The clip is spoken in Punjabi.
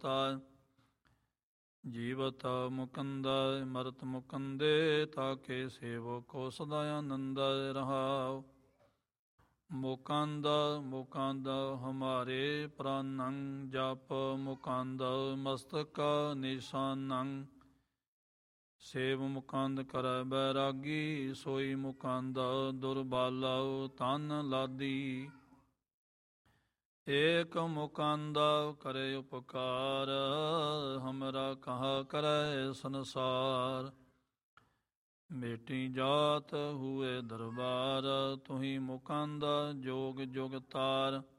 ਤਾਰ। ਜੀਵਤ ਮੁਕੰਦੈ ਮਰਤ ਮੁਕੰਦੇ, ਤਾਕੇ ਸੇਵ ਕੋ ਸਦਾ ਆਨੰਦ ਰਹਾਉ। ਮੁਕੰਦ ਮੁਕੰਦ ਹਮਾਰੇ ਪ੍ਰਾਨੰ, ਜਪ ਮੁਕੰਦ ਮਸਤਕ ਨਿਸ਼ਾਨੰ। ਸੇਵ ਮੁਕੰਦ ਕਰੈ ਬੈਰਾਗੀ, ਸੋਈ ਮੁਕੰਦ ਦੁਰਬਾਲਉ ਤਨ ਲਾਦੀ। ਏਕ ਮੁਕੰਦ ਕਰੇ ਉਪਕਾਰ, ਹਮਰਾ ਕਹਾ ਕਰੈ ਸੰਸਾਰ। ਮੇਟੀ ਜਾਤ ਹੂਏ ਦਰਬਾਰ, ਤੁਹੀ ਮੁਕੰਦ ਜੋਗ ਜੁਗ ਤਾਰ।